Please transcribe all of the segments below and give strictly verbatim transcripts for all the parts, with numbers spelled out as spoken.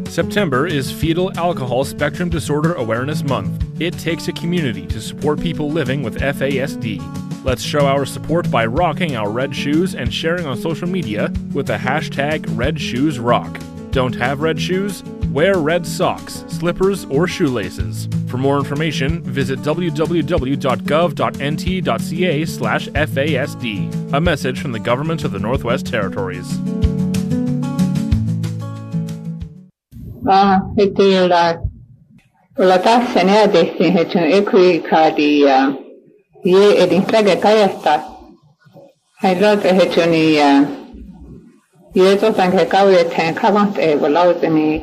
September is Fetal Alcohol Spectrum Disorder Awareness Month. It takes a community to support people living with F A S D. Let's show our support by rocking our red shoes and sharing on social media with the hashtag RedShoesRock. Don't have red shoes? Wear red socks, slippers, or shoelaces. For more information, visit w w w dot gov dot n t dot c a slash F A S D. A message from the Government of the Northwest Territories. Ah, ito la la ta sene adesi hechun ekui kadi ya ye edin traga kayasta hailo te hechuni ya ye to sanke kawe ten kavant e walauteni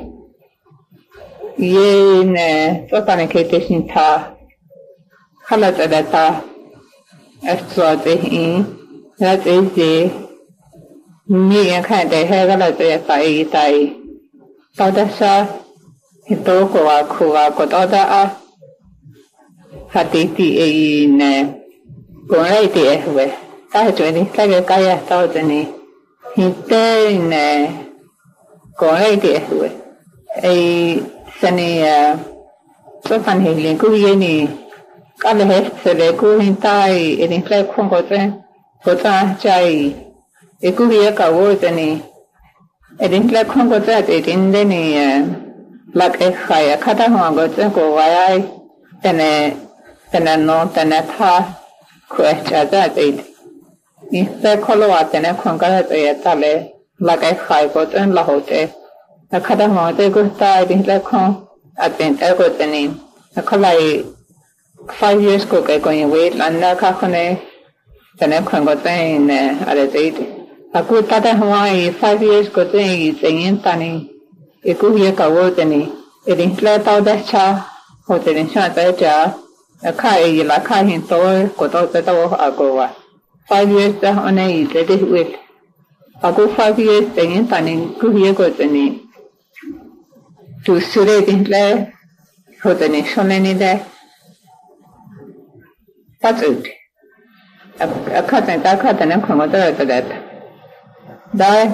ye ne to sanke teshin ta khalat adata astwate in that is the me and kind of hegala te tai tai Tadasa ito ko ako ako tada a hatiti e ne kunai ti ehwe ka jeni kaya kaya tawdeni hinte ne kunai ti ehwe e sani so fan hilin ku yeni kale he sele ku hintai e ni kle kongo tren ko ta chai e ku ye ka wo teni Edin la kongo ta edin deni lak e khaya khata hwa go ko wai tene tene no tene tha ko cha ta de ni se kholo wa tene khonga ta ya ta le lak e khai ko ten la hote ta khata hwa te ko ta edin la khon aten ta ko tene kholai five years ko ke ko yin we lan na kha khone tene khongo ten are de Aku tata Hawaii five years ko tengi tengin tani iku ye kawo tani edin tla tau da cha ho teni cha ta cha ka e la ka hin to ko to ta to ako wa five years da one i de de wit aku five years tengin tani ku ye ko tani tu sure din tla ho teni shone ni da patut akha ta ta kha tani khongo ta ta da Dai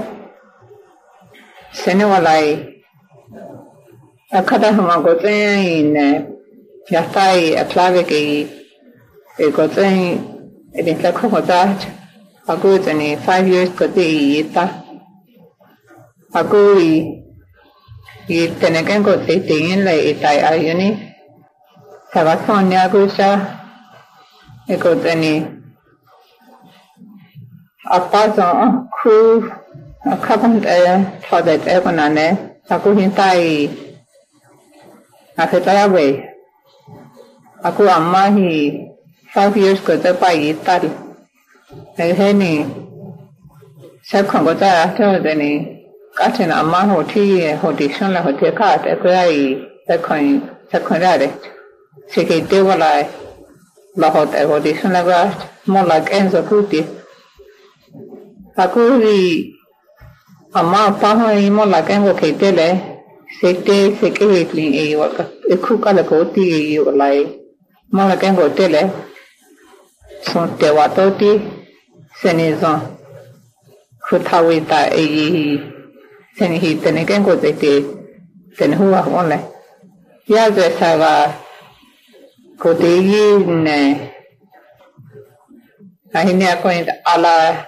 sene walai akada hama goten in ya tai atlave ke e goten edin la komodach agu tani five years ko de ita agu i teneken ko te tin le itai ayuni sabasonya gusa e goteni Apazo ku kapan eh thodet e konane aku hintai aketaya we aku amma hi five years ko ta pai tari e heni sa khongo ta to de ni ka chen amma ho thi ho ti shon la ho te ka te ko ai ta khoin ta khoin ra de se ke te wala la ho te ho ti shon la ga mo la kenzo puti Aku di amma pa ho i mo la kengo ke tele sete seke hekling e waka e ku kala ko ti e lai mo la kengo tele son te wato ti senizon ku tawita e seni hi tene kengo te te tene huwa wala ya ze sawa ko te yi ne ahine ko ala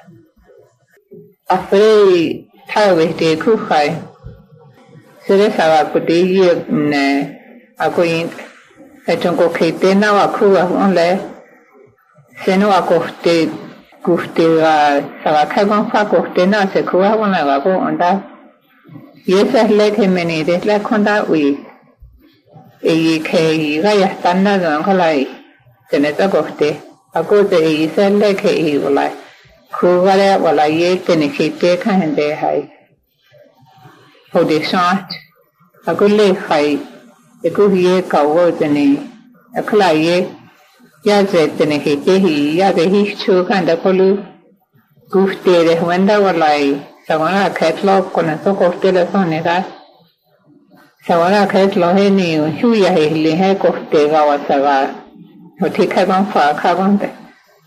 Afre tawe te kukai. Sere sawa puti ye ne ako in etongo kete na wa kuwa onle seno ako te kufte wa sawa kagon fa kufte na se kuwa ona wa ko onda. Ye sa le ke meni de la konda wi. E ke ga ya tanna ga kholai tene ta kufte ako te i sa le ke i wala Kuvare wala ye tene kete kahende hai. Hode shant. Aku le hai. Aku ye kawo tene. Akla ye. Ya ze tene kete hi. Ya ze hi chu kanda kolu. Gufte re wanda wala ye. Sawana kaitlo kona so kofte le sone ka. Sawana kaitlo he ni. Hu ya he le he kofte gawa sawa. Hoti kagon fa kagon te.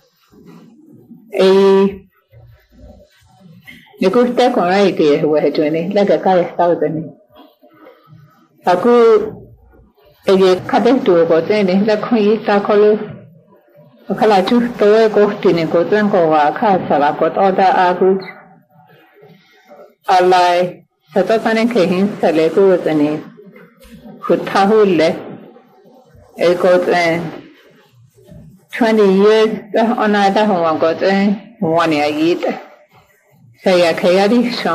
E le gusta con ai te hue tuni la ka ka sta tuni Aku ege kade tu ko tene la khoi ta kholo khala chu to ko tine ko tren ko wa kha sala ko oda agu alai sato pane ke hin sale ko tene khutha hulle e ko tren twenty years on ada ho ko tren one year yit saya khayari so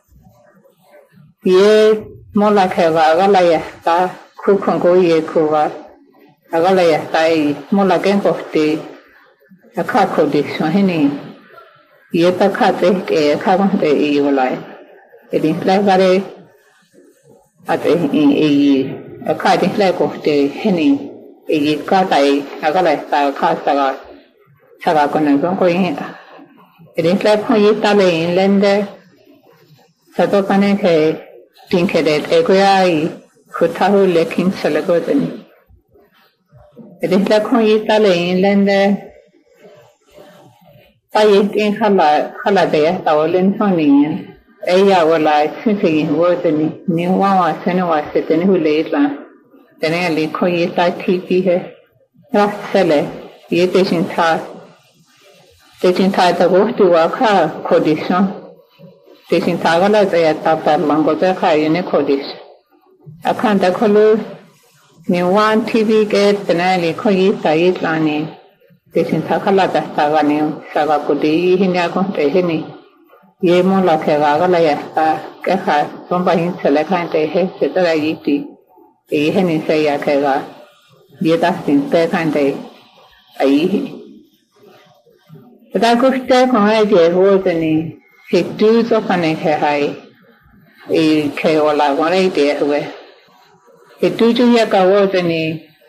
ye mola khava gala ya ta khu khon ko ye khu wa agala ya tai mola ken ko te akha ko de so hini ye ta kha te ke kha ba te e wala e din la gare ate e e akha de la ko te hini e ka tai agala ta kha sa ga sa ga ko na ko yin e din la ko ye ta le yin lende sa to pane ke tin ke de e ko ai khutha hu lekin salago tani edikla khon yi ta le yin lende ta yi tin khala khala de ya ta len thon ni e ya wala sin se yin wo tani ni wa wa sen wa se tani hu le la tani le khon yi ta thi ti hai ra sele ye te shin tha te shin tha ta go tu wa kha condition te shin tha ga la ya ta ta lang go ta kha ye ne condition akhan ta kholo ni wan tv ke tanali khoyi sai tlani te sin tha khala ta ta ga ne sa ga ko de hi nya ko te he ni ye mo la khe ga ga la ya ta ka kha som ba hin sele khan te he se ta ga yi ti e he ni se ya khe ga ye ta sin te khan te ai ta ko sta ko ai je ho te ni se tu so khan ne khe hai e khe wala wa rai te huwe e tu chu ya ka wo te ni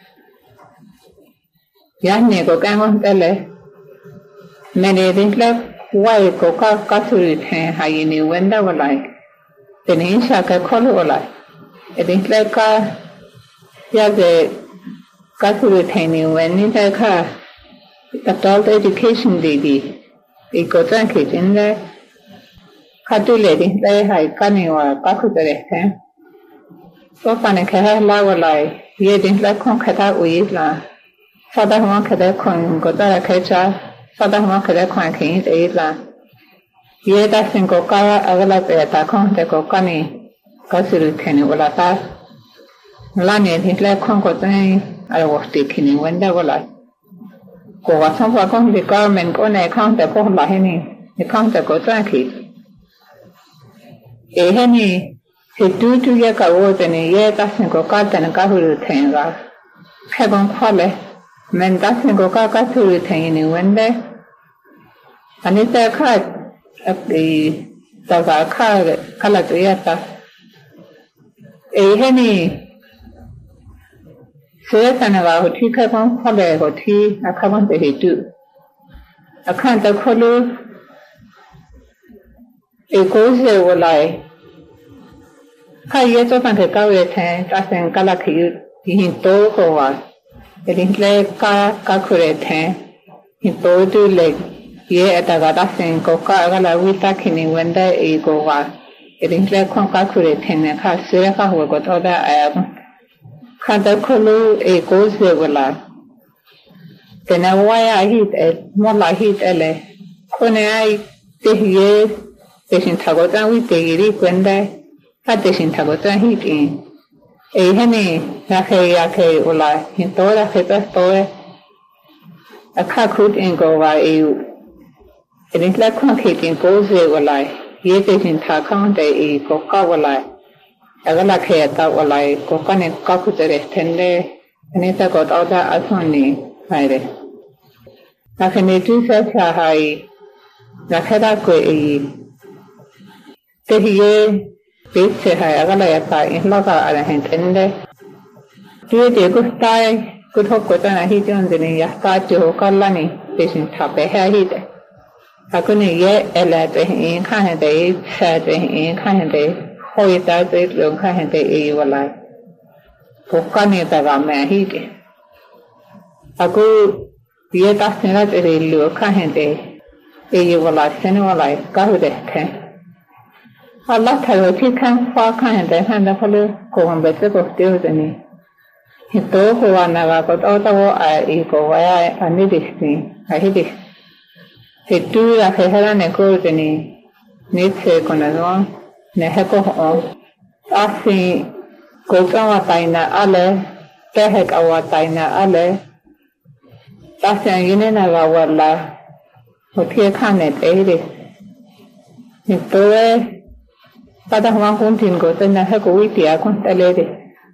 ya ne ko kan ho te le me ne din la wa ko ka ka su ri the ha yi ni wen da wala te ni sha ka kho lo wala e din la ka ya de ka su ri the ni wen ni ta kha adult education de di e ko tan ke tin la kha tu le din la hai ka ni wa ka khu te re the so pane kha la wala ye din la khon kha ta u yi la sa da ma kha da khon ko ta ra kha cha sa da ma kha da khon khin te la ye da sin ko ka agala pe ta khon te ko ka ni ka su ru the ni wala ta la ne din la khon ko ta ai wo ti khin ni wen da wala ko wa sam wa kon de government ko ne khon te ko la he ni ni khon te ko ta khi e he ni se tu tu ya ka wo te ni ye ta sin ko ka ta na ka hu ru the ga kha bon kho le men ta sin ko ka ka su ru the ni wen de ani ta kha e ta ga kha kha la tu ya ta e he ni se ta na ga ho thi kha bon kho le ho thi a kha bon te he tu a khan ta kho lu e ko se wo lai kha ye cho tan ke ka we the ta sen ka la khi hin to ko wa e din le ka ka khu re the hin to tu le ye eta ga ta sen ko ka ga la wi ta khi ni wen da e ko wa e din le khon ka khu re the ne kha se ka ho ko to da a kha ta ko lu e ko se wo la te na wa ya hi e mo la hi te le ko ne ai te ye te sin tha go ta wi te ri kwen da ka te sin tha go ta hi ti e he ne ya khe ya khe wala hin to la khe ta to e a kha khut in go wa e e din la khon khe tin ko se wala ye te sin tha khon te e ko ka wala a ga la khe ta wala ko ka ne ka khu te re then le ani ta ko ta da a thon ni hai re na khe ne tu sa cha hai na khe da ko e te ye pe se hai a ga la ya ta in la ka a hen then le tu de ko tai ko tho ko ta na hi jon de ni ya ta jo ka la ni pe sin tha pe ha hi de a ko ne ye ela de in kha hen de sa de in kha hen de ho ye ta de lo kha hen de e wala ko ka ne ta ga ma hi de a ko ye ta se na de lo kha hen de e wala se ne wala ka hu de the Allah thalo thi kan fa kan de han da phalo ko hom be se ko teo de ni hito ko ana ga ko to to a i ko wa ya ani de ni a hi de hitu la he hera ne ko de ni ni se ko na no ne he ko o asi ko ka wa tai na ale te he ka wa tai na ale ta san yin ne na ga wa la ho thi kan ne de de hito e pada hwang kong tin ko tan na he ko wi tia kon ta le de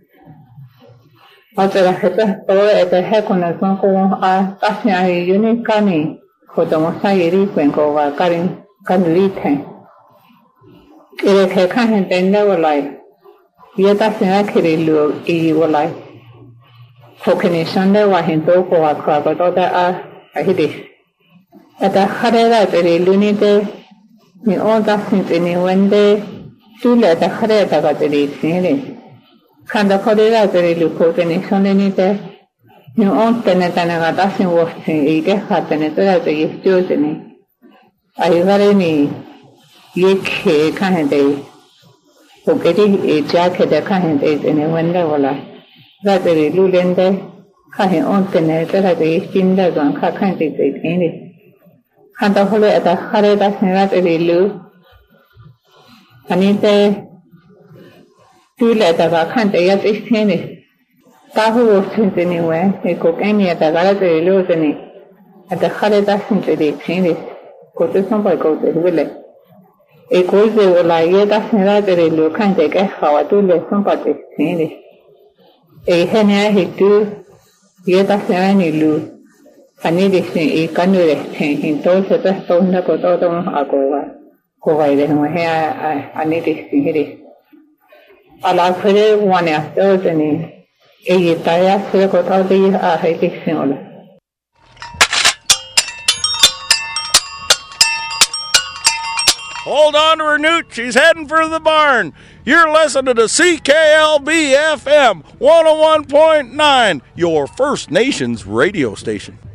a ta he ta to e ta he ko na son ko a ta sia yu ni ka ni ko to mo sa yi ri kwen ko wa ka rin kan ri the e le he kha hen ten na wa lai ye ta sia ke ri lu e wa lai ko ke ni san de wa hen to ko wa ka ko to ta a a hi de ata khare ra te ri lu ni de ni on ta sin te ni wen de tu le ta khare ta ka te ri sin le kan da khare ra te ri lu ko te ni son le ni te ni on te ne ta na ga ta sin wo sin e ke kha te ne te ra te yi tu te ni ai ga re ni ye ke ka hen de ko ke ri e ja ke de ka hen de te ne wen da wala ra te ri lu len de ka hen on te ne te ra te yi sin da gan kha khan te te ni kan da khole ta khare ta sin ra te ri lu ani te tu le ta ga khan te ya te sin ni ta hu sin te ni we e ko ke ni ta ga te lu te ni ata khare ta sin te de sin ni ko te son pa ko te lu le e ko se wo la ye ta sin ra te ri lu khan te ke kha wa tu le son pa te sin ni e he ne he tu ye ta sin ra ni lu ani de sin e kan re sin hin to se ta to na ko to to a ko wa ko vai de mo he ani de sin he de ala fere wane a to de ni e ye ta ya se ko to de a he de sin ola Hold on to her, Newt. She's heading for the barn. You're listening to C K L B F M one oh one point nine, your First Nations radio station.